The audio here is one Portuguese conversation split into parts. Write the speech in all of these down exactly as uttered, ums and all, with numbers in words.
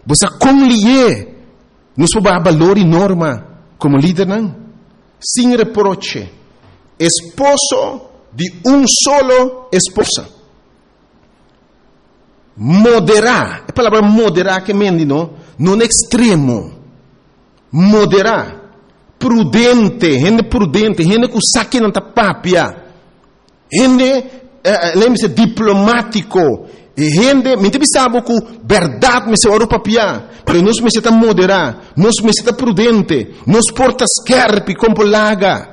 Você conlie, nos pode dar valor e norma como líder, não? Sem reproche. Esposo de um solo esposa. Moderar. A palavra moderar que mendi, não? Não extremo. Moderar. Prudente. Gente prudente. Gente que saque na tapapia. Gente, uh, lembre-se, diplomático. Gente, me sabe que verdade me se ora papia. Pero nós me se tá moderar. Nós me se tá prudente. Nós porta scarpe como laga.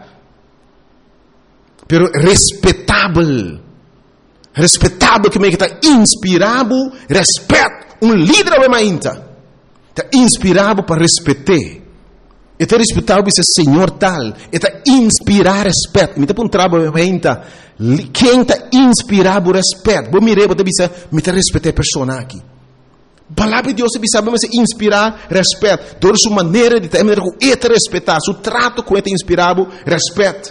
Pero respeitável. Respeitável que me está inspirado. Respeito. Um líder é mainta. Está inspirado para respeitar. Está respeitado para ser senhor tal. Está inspirar respeito. Me está um trabalho mainta. Quem está inspirado por respeito? Vou mirar, vou dizer, me está respeitar a pessoa aqui. A palavra de Deus se sabe mas inspirar respeito. Toda sua maneira de ter, é respeitar. Seu trato com ele inspirado respeito.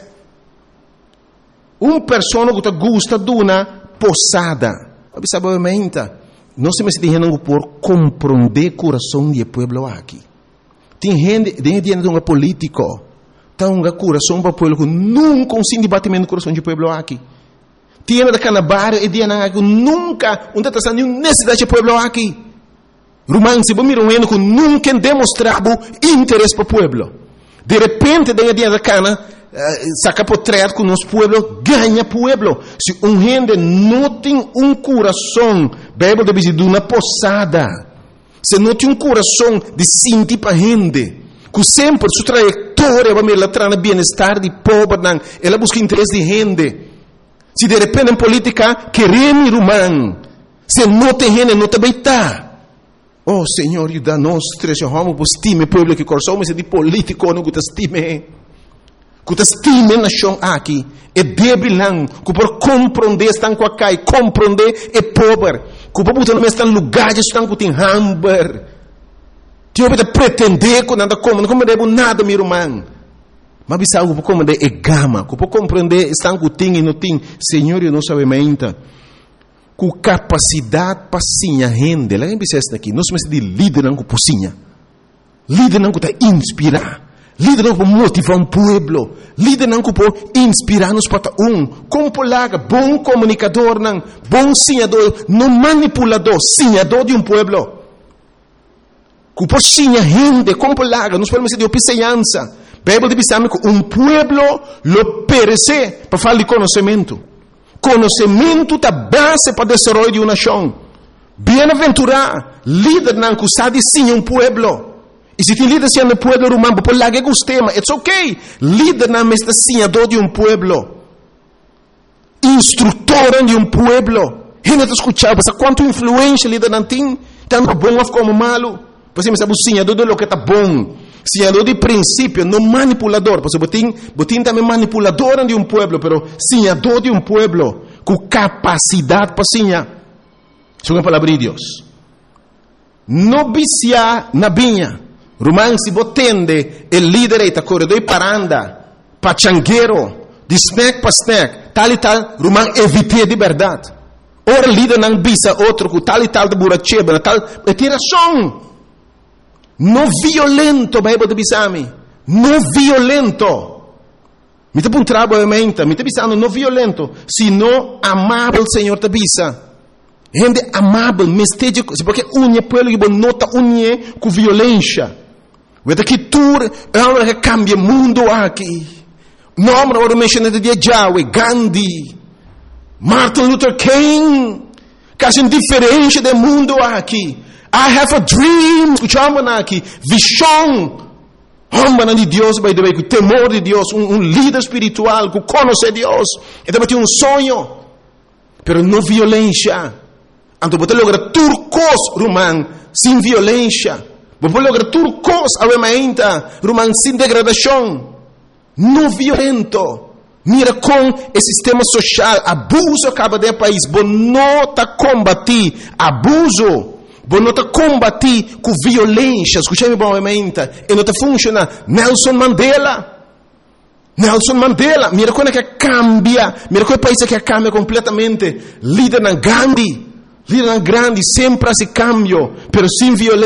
Uma pessoa que gosta de uma posada. Sabe, não se me dizendo por compreender o coração do povo aqui. Tem gente, tem gente que é político. Tem um coração para o povo que nunca se debatimento no coração do povo aqui. Tem gente que na e tem gente que nunca não está nenhuma necessidade do povo aqui. Romano, se você mirar um que nunca demonstrado interesse para o povo. De repente, tem gente que Uh, saca portrait com nosso povo, ganha povo. Se um gente não tem um coração, Bíblia deve dizer de uma posada. Se não tem um coração de sentir para gente, que sempre sua trajetória vai me levar no bem-estar de povo, ela busca interesse de gente. Se de repente em política queremos irmão, se não tem gente, não te beitar. Oh Senhor, ajuda-nos, três homens, estime o povo que coração, mas é de político, não te estime. Que te estime a nação aqui, é débil não, que por compreender estão com a cai, compreender é pobre, que por botar no estão lugares estão com tem hamburger, que eu vou pretender que nada como, não compreendo nada meu irmão, mas bisa algo por compreender é gama, que por compreender estão com tem e não tem, Senhor eu não sabe ainda, com capacidade para sinha rende, lá em Bicesta aqui, nós somos de líder não com pocinha, líder não com te inspirar. Líder não pode motivar um povo. Líder não pode inspirar-nos para um. Como polaga, bom comunicador, não, bom sinhador, não manipulador, sinhador de um povo. Que pode sinhar gente, como polaga, nós podemos dizer de opiceança. Bíblia diz que um povo lo perece para falar de conhecimento. Conhecimento é a base para o desenvolvimento de uma nação. Bem-aventurado, líder não que sabe sinhar um povo. E se tem líder sendo povo romano, por lá que gostema, it's okay. Líder na mesa senhador de um povo, instrutor de um povo. Gente está escutando, mas quanto influência líder não tem, tanto bom como malo. Você me sabe o senhador de lo que está bom, senhador de princípio, não manipulador. Porque botin, botin também manipulador de um povo, pero senhador de um povo com capacidade para senhar. Isso é a palavra de Deus. Não viciar na vinha. Romano si botende il líder eta corredor paranda, pachanguero, de snack pa snack, tal e tal, Romano evite de verdade. Ora líder não bisa outro com tal e tal de buracheba, tal, é tiração. Não violento, Bíblia de bisami. Não violento. Me te puntrabo a mente, me te bisando não violento, sino amável Senhor te bisa. Gente amável, mesteja, porque unha pueblo que nota unha com violência. Vede que tu é uma que cambia o mundo aqui. Nome agora mencionado de Yahweh, Gandhi, Martin Luther King, caso indiferente do mundo aqui. I have a dream, escutamos aqui, visão. Homem de Deus, by the way, com temor de Deus, um, um líder espiritual que conhece Deus. E também tem um sonho, pero não violência. Então, você logra turcos, romano, sem violência. Você logra turcos, ainda, romano, sem degradação. Não violento. Mira com o sistema social, abuso acaba de país. Você não está combatir abuso. Você não está combatir com violência. Escute-me bem, e não está funcionando. Nelson Mandela. Nelson Mandela. Mira como é que cambia. Mira como é o país que cambia completamente. Líder na Gandhi. Líder grande sempre se cambia, pero sem violência.